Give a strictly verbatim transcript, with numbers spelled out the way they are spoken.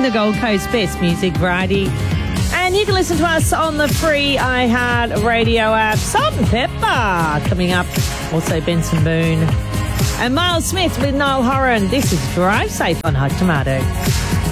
the Gold Coast Best Music Variety. And you can listen to us on the free iHeart Radio app. Salt and Pepper coming up. Also Benson Boone. And Miles Smith with Niall Horan. This is Drive Safe on Hot Tomato.